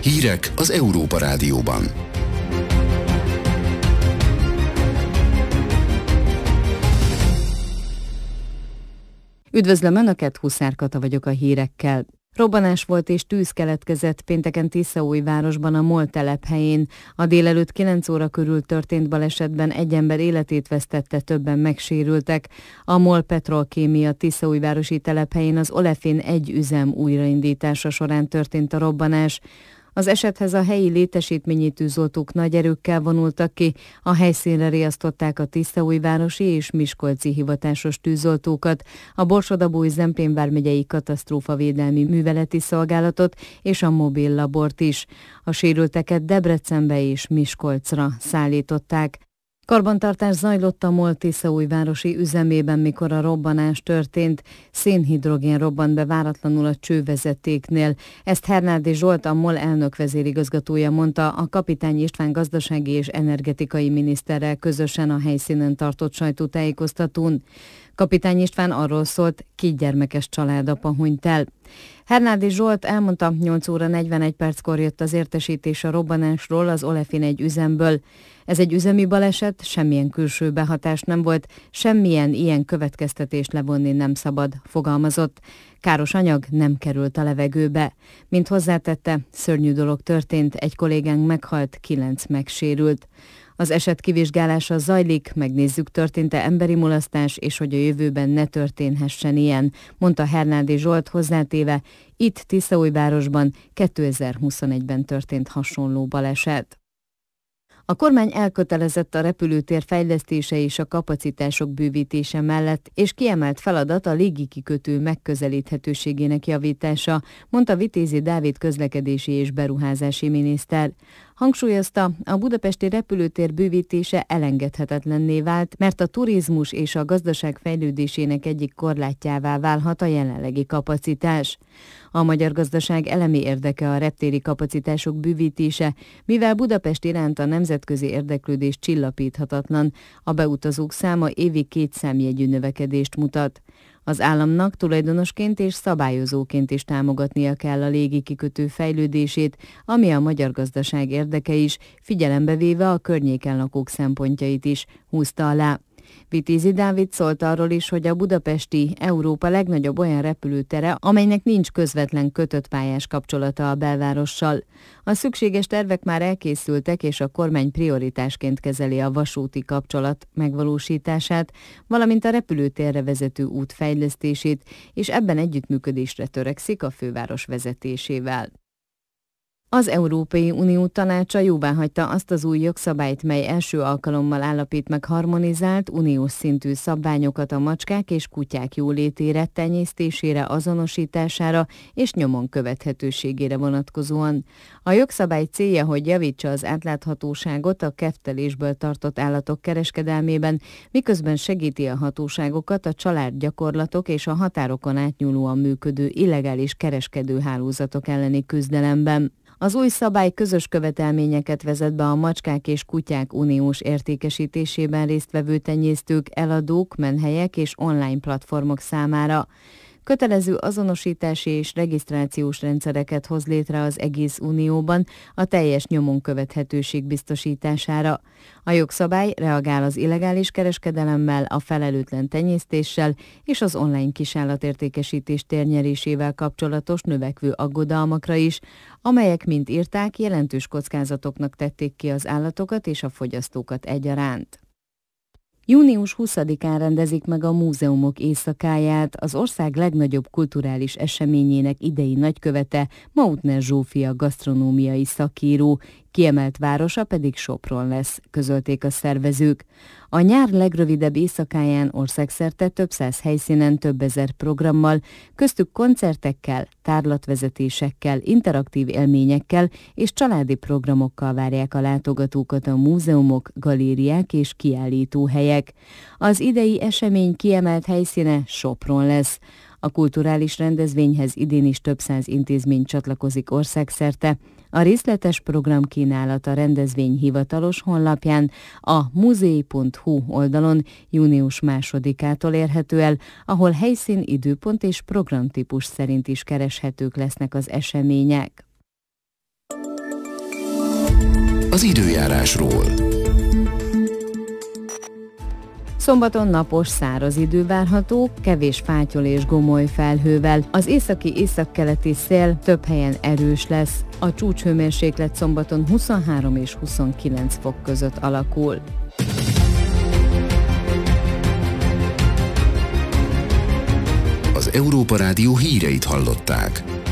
Hírek az Európa Rádióban. Üdvözlöm Önöket, Huszár Kata vagyok a hírekkel. Robbanás volt és tűz keletkezett pénteken Tiszaújvárosban a MOL telephelyén. A délelőtt 9 óra körül történt balesetben egy ember életét vesztette, többen megsérültek. A MOL Petrolkémia Tiszaújvárosi telephelyén az Olefin 1 üzem újraindítása során történt a robbanás. Az esethez a helyi létesítményi tűzoltók nagy erőkkel vonultak ki, a helyszínre riasztották a tiszaújvárosi és miskolci hivatásos tűzoltókat, a Borsod-Abaúj-Zemplén vármegyei katasztrófavédelmi műveleti szolgálatot és a mobil labort is. A sérülteket Debrecenbe és Miskolcra szállították. Karbantartás zajlott a MOL tiszaújvárosi üzemében, mikor a robbanás történt. Szénhidrogén robbant be váratlanul a csővezetéknél. Ezt Hernádi Zsolt, a MOL elnök vezérigazgatója mondta a Kapitány István gazdasági és energetikai miniszterrel közösen a helyszínen tartott sajtótájékoztatón. Kapitány István arról szólt, 2 gyermekes családapa hunyt el. Hernádi Zsolt elmondta, 8 óra 41 perckor jött az értesítés a robbanásról az Olefin 1 üzemből. Ez egy üzemi baleset, semmilyen külső behatás nem volt, semmilyen ilyen következtetést levonni nem szabad, fogalmazott. Káros anyag nem került a levegőbe. Mint hozzátette, szörnyű dolog történt, egy kollégánk meghalt, 9 megsérült. Az eset kivizsgálása zajlik, megnézzük, történt-e emberi mulasztás, és hogy a jövőben ne történhessen ilyen, mondta Hernádi Zsolt, hozzátéve, itt Tiszaújvárosban 2021-ben történt hasonló baleset. A kormány elkötelezett a repülőtér fejlesztése és a kapacitások bővítése mellett, és kiemelt feladat a légikikötő megközelíthetőségének javítása, mondta Vitézi Dávid közlekedési és beruházási miniszter. Hangsúlyozta, a budapesti repülőtér bővítése elengedhetetlenné vált, mert a turizmus és a gazdaság fejlődésének egyik korlátjává válhat a jelenlegi kapacitás. A magyar gazdaság elemi érdeke a reptéri kapacitások bővítése, mivel Budapest iránt a nemzetközi érdeklődés csillapíthatatlan, a beutazók száma évi 2 számjegyű növekedést mutat. Az államnak tulajdonosként és szabályozóként is támogatnia kell a légikikötő fejlődését, ami a magyar gazdaság érdeke is, figyelembe véve a környéken lakók szempontjait is, húzta alá. Vitézi Dávid szólt arról is, hogy a budapesti Európa legnagyobb olyan repülőtere, amelynek nincs közvetlen kötött pályás kapcsolata a belvárossal. A szükséges tervek már elkészültek, és a kormány prioritásként kezeli a vasúti kapcsolat megvalósítását, valamint a repülőtérre vezető út fejlesztését, és ebben együttműködésre törekszik a főváros vezetésével. Az Európai Unió tanácsa jóváhagyta azt az új jogszabályt, mely első alkalommal állapít meg harmonizált, uniós szintű szabványokat a macskák és kutyák jólétére, tenyésztésére, azonosítására és nyomon követhetőségére vonatkozóan. A jogszabály célja, hogy javítsa az átláthatóságot a kedvelésből tartott állatok kereskedelmében, miközben segíti a hatóságokat a családgyakorlatok és a határokon átnyúlóan működő illegális kereskedőhálózatok elleni küzdelemben. Az új szabály közös követelményeket vezet be a macskák és kutyák uniós értékesítésében résztvevő tenyésztők, eladók, menhelyek és online platformok számára. Kötelező azonosítási és regisztrációs rendszereket hoz létre az egész Unióban a teljes nyomon követhetőség biztosítására. A jogszabály reagál az illegális kereskedelemmel, a felelőtlen tenyésztéssel és az online kisállatértékesítés térnyerésével kapcsolatos növekvő aggodalmakra is, amelyek, mint írták, jelentős kockázatoknak tették ki az állatokat és a fogyasztókat egyaránt. Június 20-án rendezik meg a Múzeumok Éjszakáját, az ország legnagyobb kulturális eseményének idei nagykövete Mautner Zsófia gasztronómiai szakíró, kiemelt városa pedig Sopron lesz, közölték a szervezők. A nyár legrövidebb éjszakáján országszerte több száz helyszínen több ezer programmal, köztük koncertekkel, tárlatvezetésekkel, interaktív élményekkel és családi programokkal várják a látogatókat a múzeumok, galériák és kiállítóhelyek. Az idei esemény kiemelt helyszíne Sopron lesz. A kulturális rendezvényhez idén is több száz intézmény csatlakozik országszerte. A részletes programkínálat a rendezvény hivatalos honlapján, a muzei.hu oldalon június 2-ától érhető el, ahol helyszín, időpont és programtípus szerint is kereshetők lesznek az események. az időjárásról. Szombaton napos, száraz idő várható, kevés fátyol és gomoly felhővel. Az északi-északkeleti szél több helyen erős lesz. A csúcshőmérséklet szombaton 23 és 29 fok között alakul. Az Európa Rádió híreit hallották.